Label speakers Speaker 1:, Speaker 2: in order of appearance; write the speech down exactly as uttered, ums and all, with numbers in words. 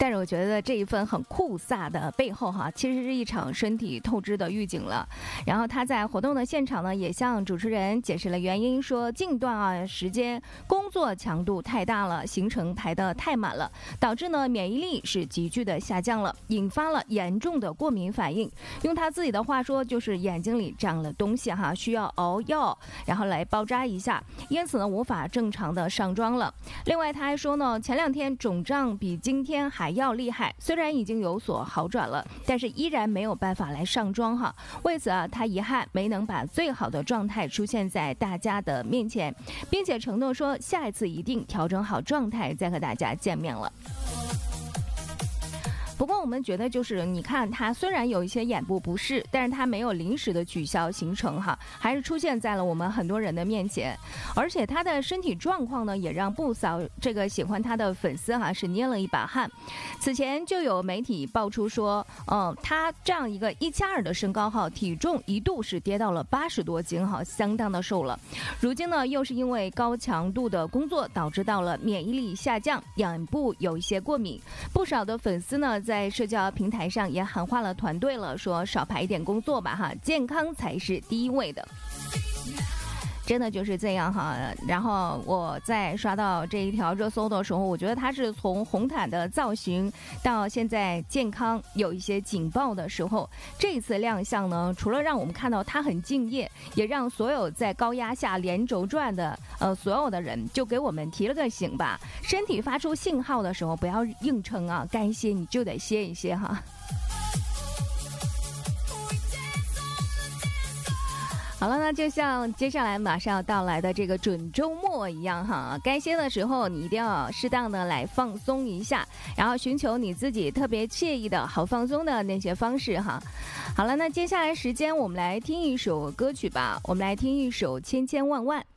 Speaker 1: 但是我觉得这一份很酷飒的背后哈，其实是一场身体透支的预警了。然后他在活动的现场呢，也向主持人解释了原因，说近段啊时间工作强度太大了，行程排得太满了，导致呢免疫力是急剧的下降了，引发了严重的过敏反应。用他自己的话说，就是眼睛里长了东西哈，需要熬药，然后来包扎一下，因此呢无法正常的上妆了。另外他还说呢，前两天肿胀比今天还要厉害，虽然已经有所好转了，但是依然没有办法来上妆哈。为此啊，他遗憾没能把最好的状态出现在大家的面前，并且承诺说下一次一定调整好状态再和大家见面了。不过我们觉得就是你看他虽然有一些眼部不适，但是他没有临时的取消行程哈，还是出现在了我们很多人的面前。而且他的身体状况呢，也让不少这个喜欢他的粉丝哈是捏了一把汗。此前就有媒体爆出说，嗯，他这样一个一加二的身高哈，体重一度是跌到了八十多斤哈，相当的瘦了。如今呢，又是因为高强度的工作导致到了免疫力下降，眼部有一些过敏。不少的粉丝呢，在社交平台上也喊话了团队了，说少排一点工作吧哈，健康才是第一位的。真的就是这样哈。然后我在刷到这一条热搜的时候，我觉得他是从红毯的造型到现在健康有一些警报的时候，这一次亮相呢，除了让我们看到他很敬业，也让所有在高压下连轴转的呃所有的人就给我们提了个醒吧，身体发出信号的时候不要硬撑啊，该歇你就得歇一歇哈。好了，那就像接下来马上要到来的这个准周末一样哈，该歇的时候你一定要适当的来放松一下，然后寻求你自己特别惬意的好放松的那些方式哈。好了，那接下来时间我们来听一首歌曲吧，我们来听一首《千千万万》。